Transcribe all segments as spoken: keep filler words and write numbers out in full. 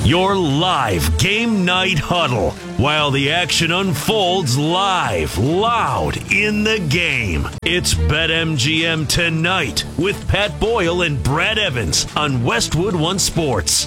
Your live game night huddle while the action unfolds live, loud in the game. It's BetMGM Tonight with Pat Boyle and Brad Evans on Westwood One Sports.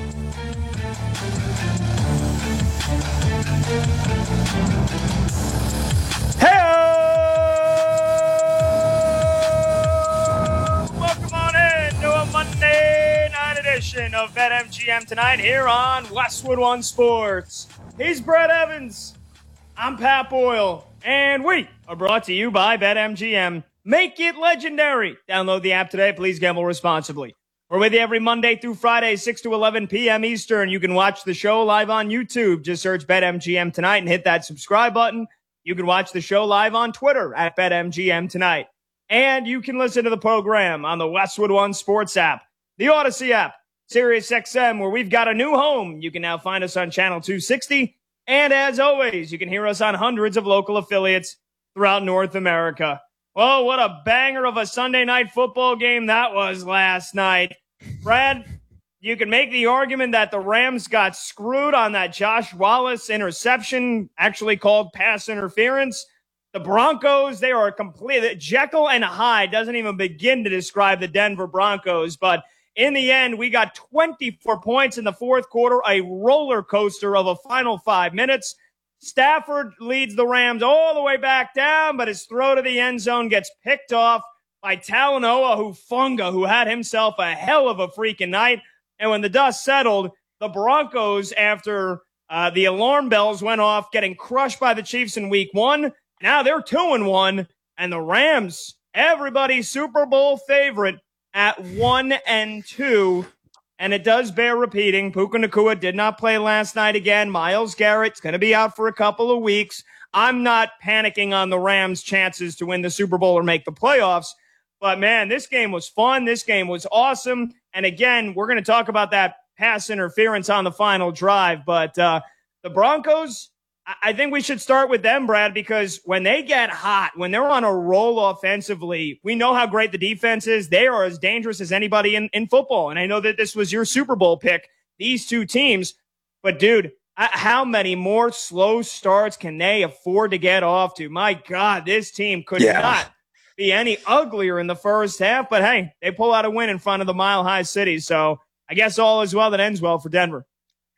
Edition of BetMGM Tonight here on Westwood One Sports. He's Brad Evans. I'm Pat Boyle. And we are brought to you by BetMGM. Make it legendary. Download the app today. Please gamble responsibly. We're with you every Monday through Friday, six to eleven p.m. Eastern. You can watch the show live on YouTube. Just search BetMGM Tonight and hit that subscribe button. You can watch the show live on Twitter at BetMGM Tonight. And you can listen to the program on the Westwood One Sports app, the Odyssey app, SiriusXM, where we've got a new home. You can now find us on Channel two sixty. And as always, you can hear us on hundreds of local affiliates throughout North America. Well, what a banger of a Sunday night football game that was last night. Brad, you can make the argument that the Rams got screwed on that Josh Wallace interception, actually called pass interference. The Broncos, they are complete. Jekyll and Hyde doesn't even begin to describe the Denver Broncos, but in the end, we got twenty-four points in the fourth quarter, a roller coaster of a final five minutes. Stafford leads the Rams all the way back down, but his throw to the end zone gets picked off by Talanoa Hufanga, who had himself a hell of a freaking night. And when the dust settled, the Broncos, after uh, the alarm bells went off, getting crushed by the Chiefs in week one, now they're two and one, and the Rams, everybody's Super Bowl favorite, at one and two, and it does bear repeating. Puka Nacua did not play last night again. Myles Garrett's going to be out for a couple of weeks. I'm not panicking on the Rams' chances to win the Super Bowl or make the playoffs, but man, this game was fun. This game was awesome, and again, we're going to talk about that pass interference on the final drive, but uh, the Broncos, I think we should start with them, Brad, because when they get hot, when they're on a roll offensively, we know how great the defense is. They are as dangerous as anybody in, in football. And I know that this was your Super Bowl pick, these two teams. But, dude, how many more slow starts can they afford to get off to? My God, this team could yeah. not be any uglier in the first half. But, hey, they pull out a win in front of the Mile High City. So I guess all is well that ends well for Denver.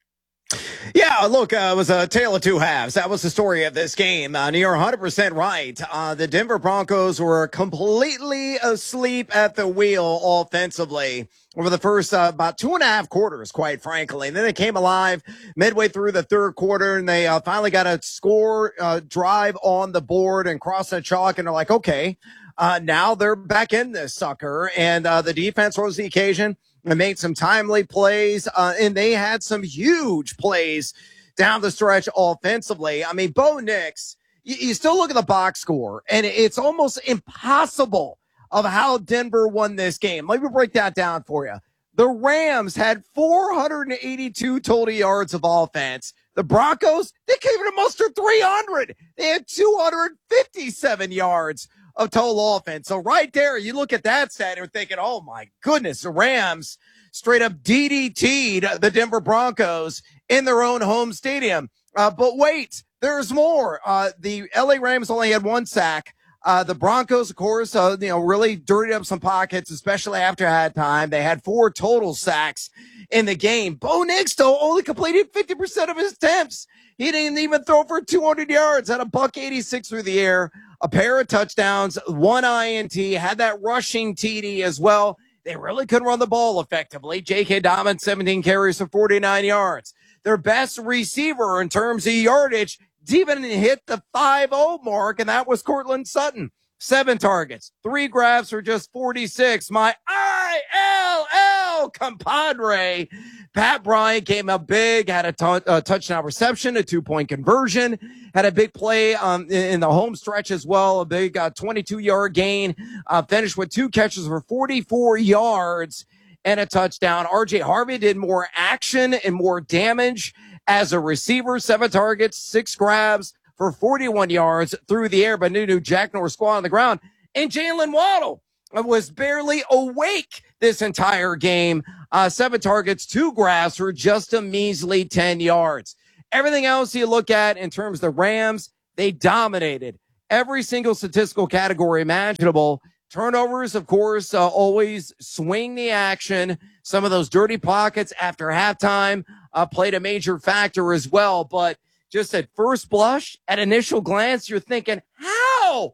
Yeah, look, uh, it was a tale of two halves. That was the story of this game. Uh, you're one hundred percent right. Uh, the Denver Broncos were completely asleep at the wheel offensively over the first uh, about two and a half quarters, quite frankly. And then they came alive midway through the third quarter, and they uh, finally got a score uh, drive on the board and crossed the chalk, and they're like, okay, uh, now they're back in this sucker. And uh, the defense rose to the occasion and made some timely plays, uh, and they had some huge plays down the stretch offensively. I mean, Bo Nix, you, you still look at the box score, and it's almost impossible of how Denver won this game. Let me break that down for you. The Rams had four hundred eighty-two total yards of offense. The Broncos, they came in a muster three hundred. They had two hundred fifty-seven yards of total offense. So right there, you look at that stat and you're thinking, oh my goodness, the Rams straight up D D T'd the Denver Broncos in their own home stadium. Uh, but wait, there's more. Uh, the L A Rams only had one sack. Uh, the Broncos, of course, uh, you know, really dirtied up some pockets, especially after halftime. They had four total sacks in the game. Bo Nix, though, only completed fifty percent of his attempts. He didn't even throw for two hundred yards, had a buck eighty-six through the air, a pair of touchdowns, one I N T, had that rushing T D as well. They really couldn't run the ball effectively. J K. Dobbins, seventeen carries for forty-nine yards. Their best receiver in terms of yardage didn't even hit the five oh mark, and that was Courtland Sutton. Seven targets, three grabs for just forty-six. My I L L compadre, Pat Bryant, came up big, had a, t- a touchdown reception, a two-point conversion, had a big play um, in, in the home stretch as well, a big uh, twenty-two-yard gain, uh, finished with two catches for forty-four yards and a touchdown. R J Harvey did more action and more damage as a receiver, seven targets, six grabs for forty-one yards through the air, but Nunu Jack Norris squad on the ground. And Jalen Waddle was barely awake this entire game. Uh, seven targets, two grabs for just a measly ten yards. Everything else you look at in terms of the Rams, they dominated every single statistical category imaginable. Turnovers, of course, uh, always swing the action. Some of those dirty pockets after halftime uh, played a major factor as well. But just at first blush, at initial glance, you're thinking, how?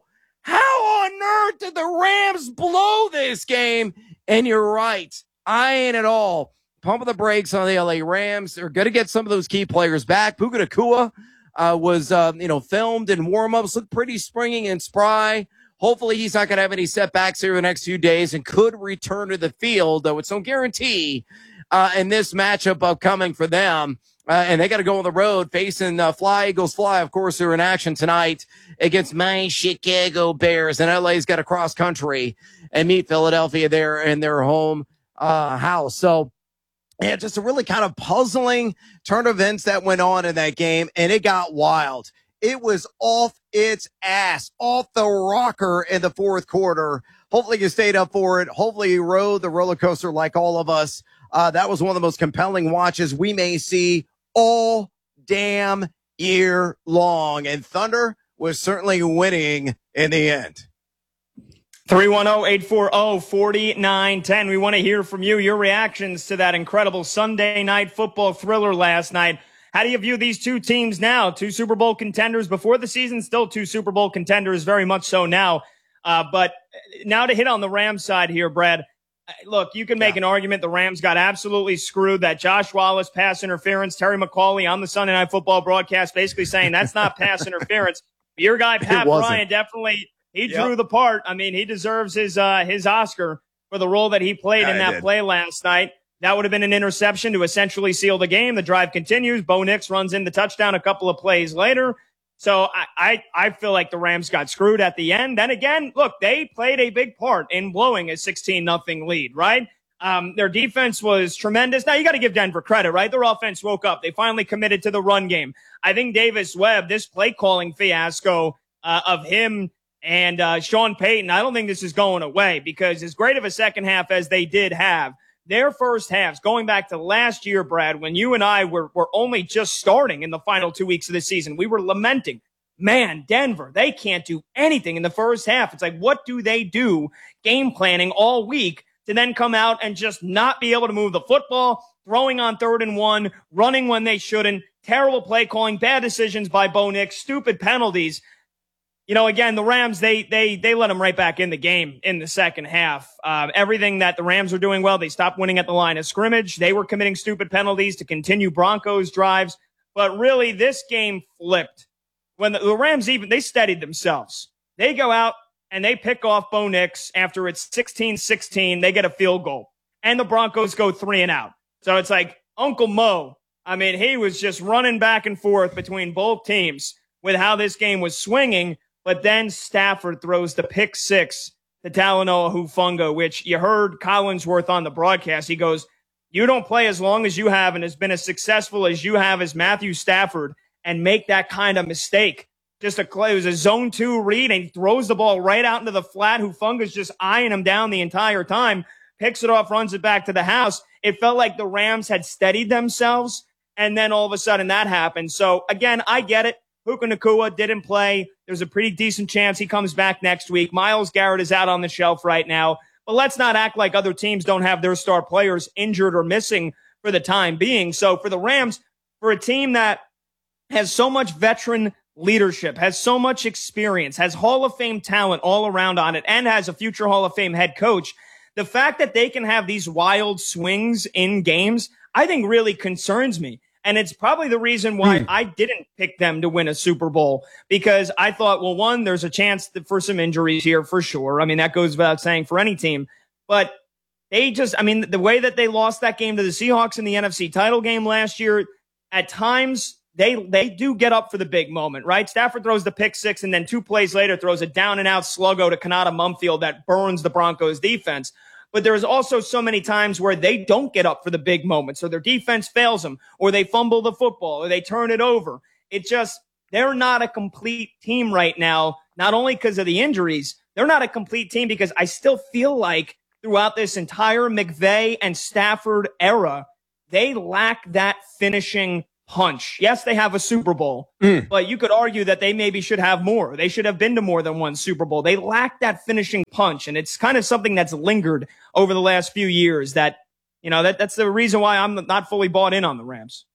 How on earth did the Rams blow this game? And you're right. I ain't at all pumping the brakes on the L A Rams. They're going to get some of those key players back. Puka Nacua uh, was, uh, you know, filmed in warm-ups, looked pretty springy and spry. Hopefully he's not going to have any setbacks here in the next few days and could return to the field, though it's no guarantee uh, in this matchup upcoming for them. Uh, and they got to go on the road facing uh, Fly Eagles Fly. Of course, they're in action tonight against my Chicago Bears. And L A's got to cross country and meet Philadelphia there in their home uh, house. So, yeah, just a really kind of puzzling turn of events that went on in that game. And it got wild. It was off its ass, off the rocker in the fourth quarter. Hopefully you stayed up for it. Hopefully you rode the roller coaster like all of us. Uh, that was one of the most compelling watches we may see all damn year long. And Thunder was certainly winning in the end. three one zero, eight four zero, four nine one zero. We want to hear from you, your reactions to that incredible Sunday night football thriller last night. How do you view these two teams now? Two Super Bowl contenders before the season, still two Super Bowl contenders, very much so now. Uh, but now to hit on the Rams side here, Brad. Look, you can make yeah. an argument the Rams got absolutely screwed. That Josh Wallace pass interference, Terry McAulay on the Sunday Night Football broadcast basically saying that's not pass interference. Your guy, Pat Bryant, definitely, he yep. drew the part. I mean, he deserves his uh, his Oscar for the role that he played yeah, in that play last night. That would have been an interception to essentially seal the game. The drive continues. Bo Nix runs in the touchdown a couple of plays later. So I, I, I feel like the Rams got screwed at the end. Then again, look, they played a big part in blowing a sixteen nothing lead, right? Um, their defense was tremendous. Now, you got to give Denver credit, right? Their offense woke up. They finally committed to the run game. I think Davis Webb, this play calling fiasco uh, of him and uh, Sean Payton, I don't think this is going away because as great of a second half as they did have, their first halves, going back to last year, Brad, when you and I were, were only just starting in the final two weeks of the season, we were lamenting, man, Denver, they can't do anything in the first half. It's like, what do they do game planning all week to then come out and just not be able to move the football, throwing on third and one, running when they shouldn't, terrible play calling, bad decisions by Bo Nix, stupid penalties. You know, again, the Rams, they they they let them right back in the game in the second half. Uh, everything that the Rams were doing well, they stopped winning at the line of scrimmage. They were committing stupid penalties to continue Broncos drives. But really, this game flipped. When the, the Rams even, they steadied themselves. They go out and they pick off Bo Nix after it's sixteen sixteen. They get a field goal. And the Broncos go three and out. So it's like Uncle Mo. I mean, he was just running back and forth between both teams with how this game was swinging. But then Stafford throws the pick six to Talanoa Hufanga, which you heard Collinsworth on the broadcast. He goes, you don't play as long as you have and has been as successful as you have as Matthew Stafford and make that kind of mistake. Just a, it was a zone two read, and he throws the ball right out into the flat. Hufanga's just eyeing him down the entire time, picks it off, runs it back to the house. It felt like the Rams had steadied themselves, and then all of a sudden that happened. So, again, I get it. Puka Nacua didn't play. There's a pretty decent chance he comes back next week. Myles Garrett is out on the shelf right now. But let's not act like other teams don't have their star players injured or missing for the time being. So for the Rams, for a team that has so much veteran leadership, has so much experience, has Hall of Fame talent all around on it, and has a future Hall of Fame head coach, the fact that they can have these wild swings in games, I think really concerns me. And it's probably the reason why hmm. I didn't pick them to win a Super Bowl, because I thought, well, one, there's a chance for some injuries here for sure. I mean, that goes without saying for any team. But they just, I mean, the way that they lost that game to the Seahawks in the N F C title game last year, at times they they do get up for the big moment, right? Stafford throws the pick six and then two plays later throws a down and out sluggo to Kanata Mumfield that burns the Broncos defense. But there's also so many times where they don't get up for the big moments, or their defense fails them, or they fumble the football, or they turn it over. It just, they're not a complete team right now, not only because of the injuries. They're not a complete team because I still feel like throughout this entire McVay and Stafford era, they lack that finishing punch. Yes, they have a Super Bowl, mm. but you could argue that they maybe should have more. They should have been to more than one Super Bowl. They lack that finishing punch, and it's kind of something that's lingered over the last few years that, you know, that that's the reason why I'm not fully bought in on the Rams.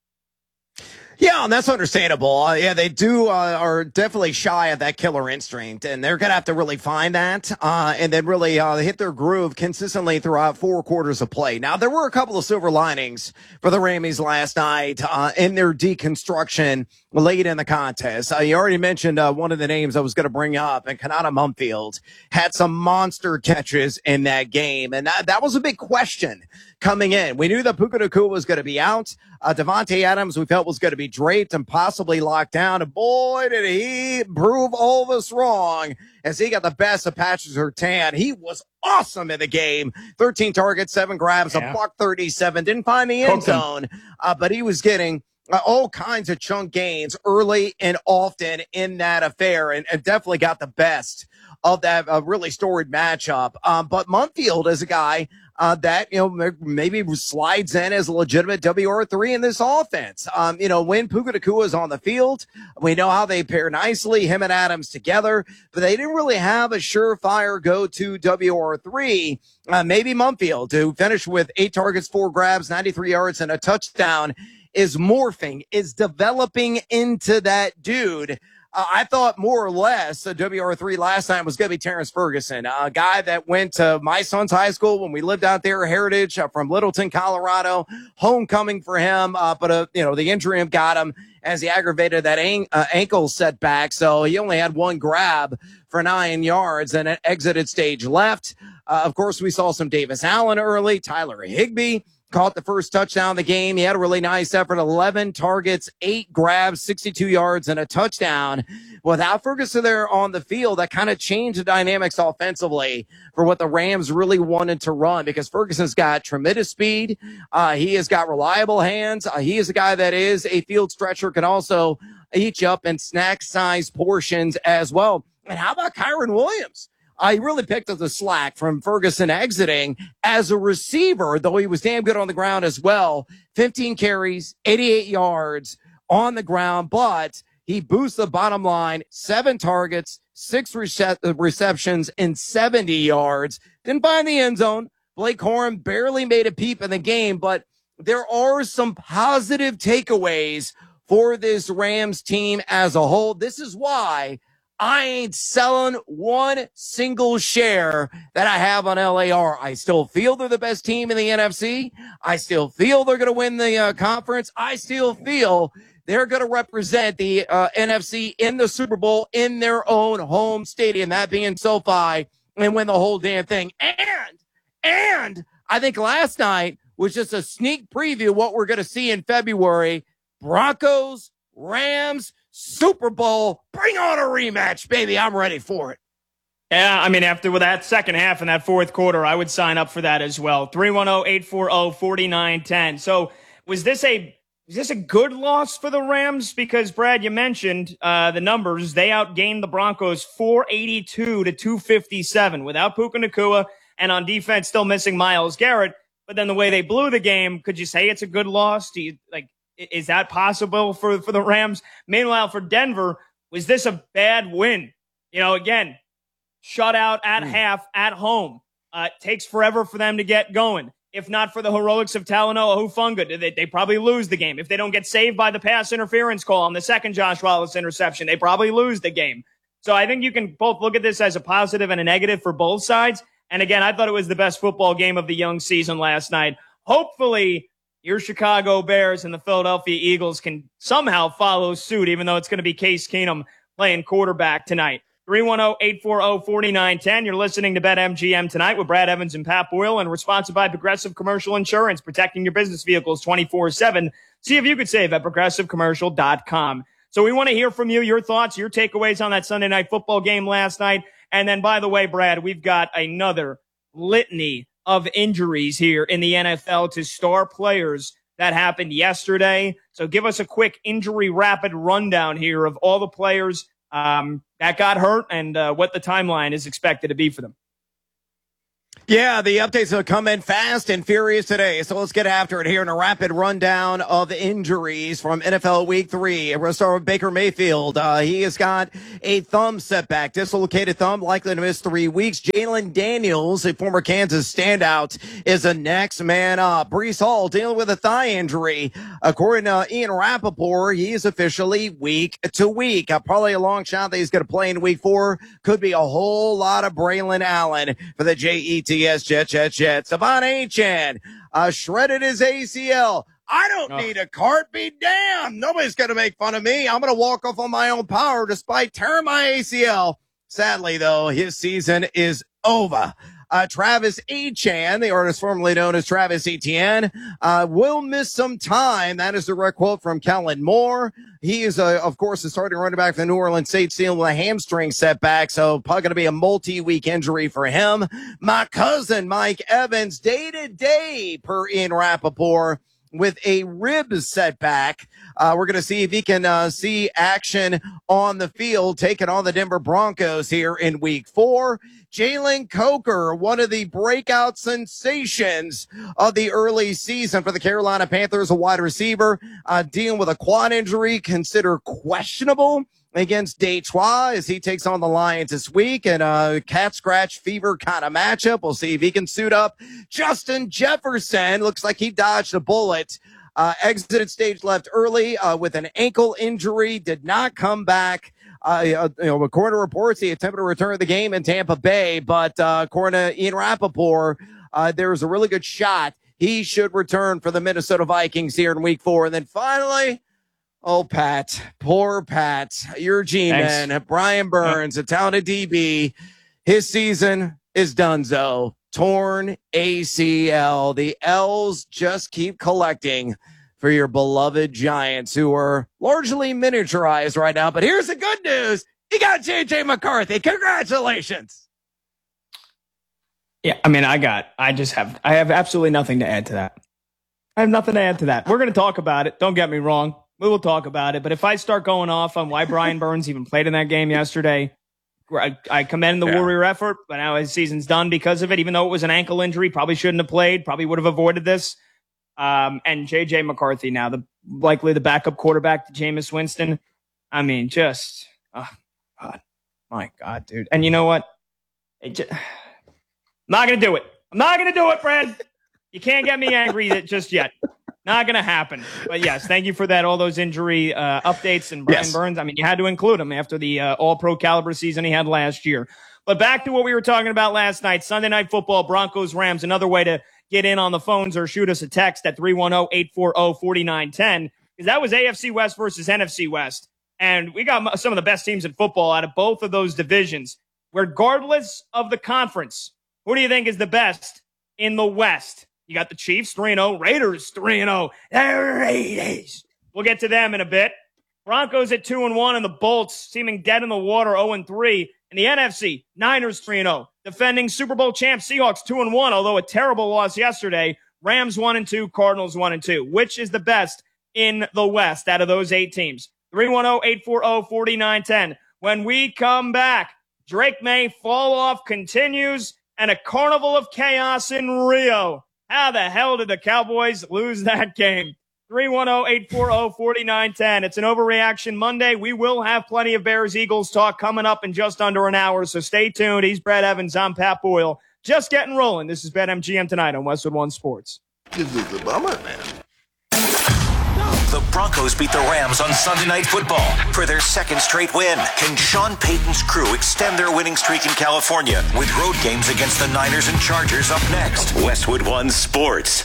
Yeah, and that's understandable. Uh, yeah, they do uh, are definitely shy of that killer instinct, and they're going to have to really find that uh, and then really uh, hit their groove consistently throughout four quarters of play. Now, there were a couple of silver linings for the Rammies last night uh, in their deconstruction late in the contest. Uh, you already mentioned uh, one of the names I was going to bring up, and Kanata Mumfield had some monster catches in that game, and that, that was a big question coming in. We knew that Puka Nacua was going to be out. Uh, Devontae Adams, we felt, was going to be draped and possibly locked down. And boy, did he prove all of us wrong as he got the best of Patrick Surtain. He was awesome in the game. thirteen targets, seven grabs, yeah. a buck thirty-seven. Didn't find the end zone, uh, but he was getting uh, all kinds of chunk gains early and often in that affair, and, and definitely got the best of that uh, really storied matchup. Um, but Mumfield is a guy Uh, that, you know, maybe slides in as a legitimate W R three in this offense. Um, you know, when Puka Nacua is on the field, we know how they pair nicely, him and Adams together, but they didn't really have a surefire go-to W R three. Uh, maybe Mumfield, who finished with eight targets, four grabs, ninety-three yards, and a touchdown, is morphing, is developing into that dude. Uh, I thought more or less a W R three last time was going to be Terrence Ferguson, a guy that went to my son's high school when we lived out there, Heritage, uh, from Littleton, Colorado. Homecoming for him, uh, but uh, you know the injury got him as he aggravated that an- uh, ankle setback. So he only had one grab for nine yards and it exited stage left. Uh, of course, we saw some Davis Allen early, Tyler Higbee caught the first touchdown of the game. He had a really nice effort, eleven targets, eight grabs, sixty-two yards, and a touchdown. Without Ferguson there on the field, that kind of changed the dynamics offensively for what the Rams really wanted to run, because Ferguson's got tremendous speed. Uh, he has got reliable hands. Uh, he is a guy that is a field stretcher, can also eat you up in snack-sized portions as well. And how about Kyron Williams? I really picked up the slack from Ferguson exiting as a receiver, though he was damn good on the ground as well. fifteen carries, eighty-eight yards on the ground, but he boosts the bottom line, seven targets, six rece- receptions, and seventy yards. Didn't find the end zone. Blake Corum barely made a peep in the game, but there are some positive takeaways for this Rams team as a whole. This is why I ain't selling one single share that I have on L A R. I still feel they're the best team in the N F C. I still feel they're going to win the uh, conference. I still feel they're going to represent the uh, N F C in the Super Bowl in their own home stadium, that being SoFi, and win the whole damn thing. And, and I think last night was just a sneak preview of what we're going to see in February. Broncos, Rams, Super Bowl, bring on a rematch, baby. I'm ready for it. Yeah, I mean, after that second half and that fourth quarter, I would sign up for that as well. three one zero, eight four zero, four nine one zero. So was this a was this a good loss for the Rams? Because, Brad, you mentioned uh, the numbers. They outgained the Broncos four eighty-two to two fifty-seven without Puka Nacua, and on defense still missing Myles Garrett. But then the way they blew the game, could you say it's a good loss? Do you like? Is that possible for, for the Rams? Meanwhile, for Denver, was this a bad win? You know, again, shutout at mm. half at home. Uh, it takes forever for them to get going. If not for the heroics of Talanoa Hufanga, they, they probably lose the game. If they don't get saved by the pass interference call on the second Josh Wallace interception, they probably lose the game. So I think you can both look at this as a positive and a negative for both sides. And again, I thought it was the best football game of the young season last night. Hopefully, your Chicago Bears and the Philadelphia Eagles can somehow follow suit, even though it's going to be Case Keenum playing quarterback tonight. three one zero, eight four zero, four nine one zero. You're listening to BetMGM tonight with Brad Evans and Pat Boyle, and we're sponsored by Progressive Commercial Insurance, protecting your business vehicles twenty-four seven. See if you could save at progressive commercial dot com. So we want to hear from you, your thoughts, your takeaways on that Sunday night football game last night. And then, by the way, Brad, we've got another litany of injuries here in the N F L to star players that happened yesterday. So give us a quick injury rapid rundown here of all the players um, that got hurt and uh, what the timeline is expected to be for them. Yeah, the updates will come in fast and furious today. So let's get after it here in a rapid rundown of injuries from N F L Week three. We'll start with Baker Mayfield. Uh, he has got a thumb setback, dislocated thumb, likely to miss three weeks. Jalen Daniels, a former Kansas standout, is the next man up. Breece Hall dealing with a thigh injury. According to Ian Rappaport, he is officially week to week. Uh, probably a long shot that he's going to play in week four. Could be a whole lot of Braylon Allen for the J E T S Jet, Jet, Jet. Savon Achan uh, shredded his A C L. I don't oh. need a cart. Be damned. Nobody's going to make fun of me. I'm going to walk off on my own power despite tearing my A C L. Sadly, though, his season is over. Uh, Travis Etienne, the artist formerly known as Travis Etienne, uh, will miss some time. That is a direct quote from Kellen Moore. He is, uh, of course, the starting running back for the New Orleans Saints, dealing with a hamstring setback, so probably going to be a multi-week injury for him. My cousin, Mike Evans, day-to-day, per Ian Rappaport, with a rib setback. Uh, we're going to see if he can uh, see action on the field, taking on the Denver Broncos here in week four. Jalen Coker, one of the breakout sensations of the early season for the Carolina Panthers, a wide receiver, uh, dealing with a quad injury, considered questionable against Detroit as he takes on the Lions this week, and a cat scratch fever kind of matchup. We'll see if he can suit up. Justin Jefferson looks like he dodged a bullet. Uh, exited stage left early uh, with an ankle injury, did not come back. Uh, you know, according to reports, he attempted to return to the game in Tampa Bay, but uh, according to Ian Rappaport, uh, there's a really good shot he should return for the Minnesota Vikings here in week four. And then finally, oh, Pat, poor Pat, your G-man, Brian Burns, a talented D B. His season is donezo. Torn A C L. The L's just keep collecting for your beloved Giants, who are largely miniaturized right now. But here's the good news. You got J J McCarthy. Congratulations. Yeah, I mean, I got, I just have, I have absolutely nothing to add to that. I have nothing to add to that. We're going to talk about it. Don't get me wrong. We will talk about it. But if I start going off on why Brian Burns even played in that game yesterday, I, I commend the yeah. Warrior effort, but now his season's done because of it. Even though it was an ankle injury, probably shouldn't have played, probably would have avoided this. Um, and J J McCarthy now, the likely the backup quarterback to Jameis Winston. I mean, just, oh, God, my God, dude. And you know what? It just, I'm not going to do it. I'm not going to do it, Brad. You can't get me angry just yet. Not going to happen. But yes, thank you for that. All those injury uh, updates and Brian yes. Burns. I mean, you had to include him after the uh, all-pro caliber season he had last year. But back to what we were talking about last night, Sunday Night Football, Broncos, Rams. Another way to get in on the phones or shoot us a text at three one zero, eight four zero, four nine one zero, because that was A F C West versus N F C West. And we got some of the best teams in football out of both of those divisions. Regardless of the conference, who do you think is the best in the West? You got the Chiefs, three and oh. Raiders, three and oh. The Raiders. We'll get to them in a bit. Broncos at two and one, and the Bolts seeming dead in the water, oh and three. In the N F C, Niners three and oh. Defending Super Bowl champ Seahawks two and one, although a terrible loss yesterday. Rams one and two, Cardinals one and two. Which is the best in the West out of those eight teams? three one zero, eight four zero, four nine one zero. When we come back, Drake May fall off continues and a carnival of chaos in Rio. How the hell did the Cowboys lose that game? three one zero, eight four zero, four nine one zero. It's an Overreaction Monday. We will have plenty of Bears-Eagles talk coming up in just under an hour, so stay tuned. He's Brad Evans. I'm Pat Boyle. Just getting rolling. This is BetMGM Tonight on Westwood One Sports. This is a bummer, man. The Broncos beat the Rams on Sunday Night Football for their second straight win. Can Sean Payton's crew extend their winning streak in California with road games against the Niners and Chargers up next? Westwood One Sports.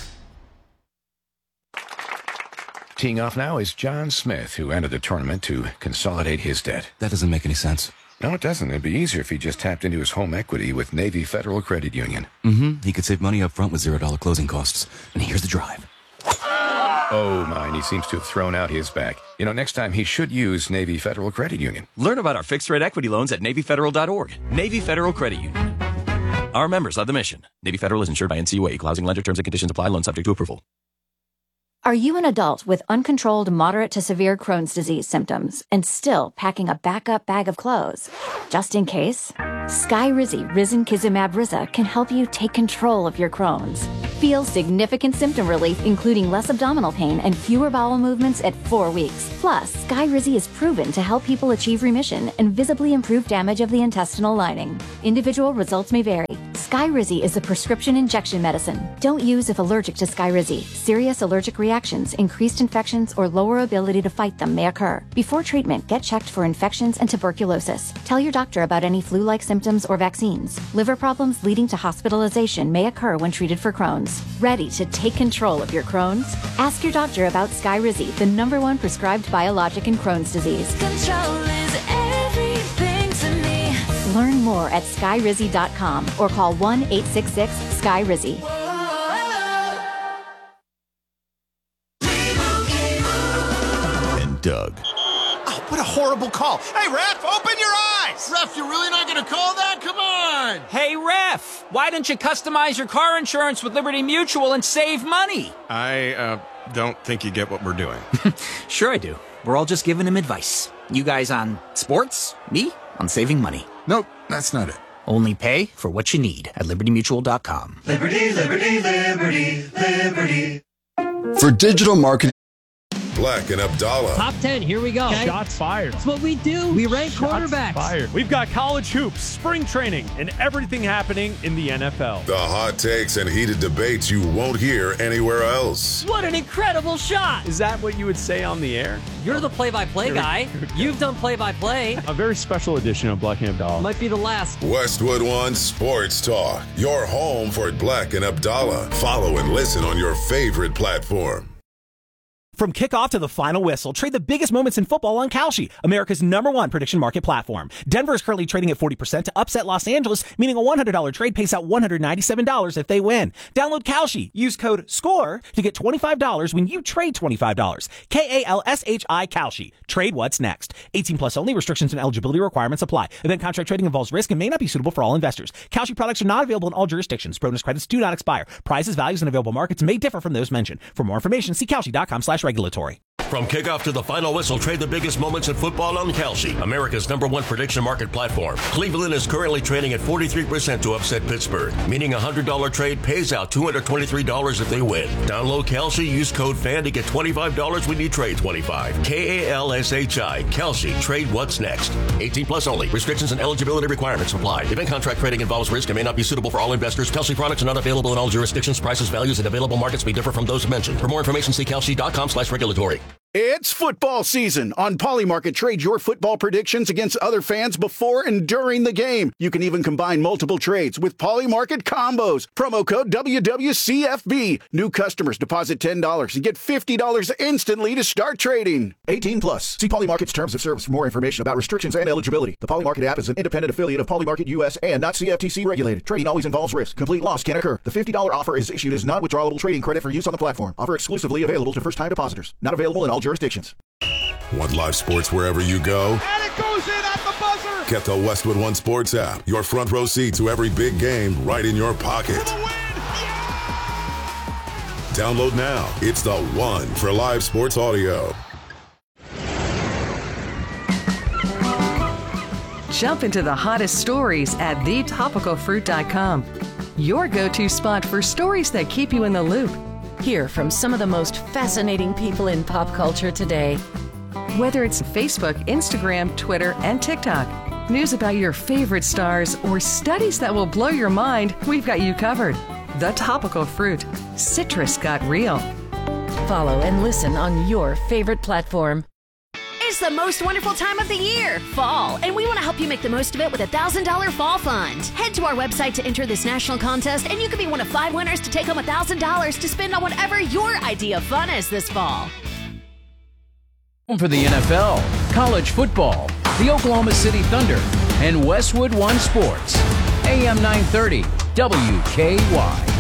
Teeing off now is John Smith, who entered the tournament to consolidate his debt. That doesn't make any sense. No, it doesn't. It'd be easier if he just tapped into his home equity with Navy Federal Credit Union. Mm-hmm. He could save money up front with zero dollar closing costs. And here's the drive. Oh, my, and he seems to have thrown out his back. You know, next time he should use Navy Federal Credit Union. Learn about our fixed-rate equity loans at Navy Federal dot org. Navy Federal Credit Union. Our members love the mission. Navy Federal is insured by N C U A. Equal housing lender. Terms and conditions apply. Loan subject to approval. Are you an adult with uncontrolled moderate to severe Crohn's disease symptoms and still packing a backup bag of clothes? Just in case, Skyrizi Risankizumab Riza can help you take control of your Crohn's. Feel significant symptom relief, including less abdominal pain and fewer bowel movements at four weeks. Plus, Skyrizi is proven to help people achieve remission and visibly improve damage of the intestinal lining. Individual results may vary. Skyrizi is a prescription injection medicine. Don't use if allergic to Skyrizi. Serious allergic reactions, increased infections, or lower ability to fight them may occur. Before treatment, get checked for infections and tuberculosis. Tell your doctor about any flu-like symptoms or vaccines. Liver problems leading to hospitalization may occur when treated for Crohn's. Ready to take control of your Crohn's? Ask your doctor about Skyrizi, the number one prescribed biologic in Crohn's disease. Control is everything to me. Learn more at skyrizi dot com or call one eight six six Skyrizi. And Doug. Oh, what a horrible call. Hey, ref, open your eyes! Ref, you're really not going to call that? Come on! Hey, ref, why don't you customize your car insurance with Liberty Mutual and save money? I, uh, don't think you get what we're doing. Sure I do. We're all just giving him advice. You guys on sports, me on saving money. Nope, that's not it. Only pay for what you need at liberty mutual dot com. Liberty, liberty, liberty, liberty. For digital marketing. Black and Abdallah. Top ten, here we go. Okay. Shots fired. That's what we do. We rank Shots quarterbacks. Fired. We've got college hoops, spring training, and everything happening in the N F L. The hot takes and heated debates you won't hear anywhere else. What an incredible shot. Is that what you would say on the air? You're the play-by-play guy. You've done play-by-play. A very special edition of Black and Abdallah. Might be the last. Westwood One Sports Talk. Your home for Black and Abdallah. Follow and listen on your favorite platform. From kickoff to the final whistle, trade the biggest moments in football on Kalshi, America's number one prediction market platform. Denver is currently trading at forty percent to upset Los Angeles, meaning a one hundred dollars trade pays out one hundred ninety-seven dollars if they win. Download Kalshi. Use code SCORE to get twenty-five dollars when you trade twenty-five dollars. K A L S H I Kalshi. Trade what's next. eighteen plus only. Restrictions and eligibility requirements apply. Event contract trading involves risk and may not be suitable for all investors. Kalshi products are not available in all jurisdictions. Bonus credits do not expire. Prices, values, and available markets may differ from those mentioned. For more information, see Kalshi dot com slash regulatory. From kickoff to the final whistle, trade the biggest moments in football on Kalshi, America's number one prediction market platform. Cleveland is currently trading at forty-three percent to upset Pittsburgh, meaning a one hundred dollars trade pays out two hundred twenty-three dollars if they win. Download Kalshi, use code FAN to get twenty-five dollars when you trade twenty-five dollars. K A L S H I, Kalshi. Trade what's next. eighteen plus only. Restrictions and eligibility requirements apply. Event contract trading involves risk and may not be suitable for all investors. Kalshi products are not available in all jurisdictions. Prices, values, and available markets may differ from those mentioned. For more information, see Kalshi dot com slash regulatory. It's football season. On Polymarket, trade your football predictions against other fans before and during the game. You can even combine multiple trades with Polymarket combos. Promo code W W C F B. New customers deposit ten dollars and get fifty dollars instantly to start trading. eighteen plus. See Polymarket's terms of service for more information about restrictions and eligibility. The Polymarket app is an independent affiliate of Polymarket U S and not C F T C regulated. Trading always involves risk. Complete loss can occur. The fifty dollars offer is issued as non-withdrawable trading credit for use on the platform. Offer exclusively available to first-time depositors. Not available in all jurisdictions. Want live sports wherever you go? And it goes in at the buzzer! Get the Westwood One Sports app. Your front row seat to every big game right in your pocket. Download now. It's the one for live sports audio. Jump into the hottest stories at the topical fruit dot com. Your go-to spot for stories that keep you in the loop. Hear from some of the most fascinating people in pop culture today. Whether it's Facebook, Instagram, Twitter, and TikTok, news about your favorite stars, or studies that will blow your mind, we've got you covered. The Topical Fruit. Citrus got real. Follow and listen on your favorite platform. It's the most wonderful time of the year, fall, and we want to help you make the most of it with a one thousand dollars Fall Fund. Head to our website to enter this national contest, and you could be one of five winners to take home one thousand dollars to spend on whatever your idea of fun is this fall. For the N F L, college football, the Oklahoma City Thunder, and Westwood One Sports. A M nine thirty, W K Y.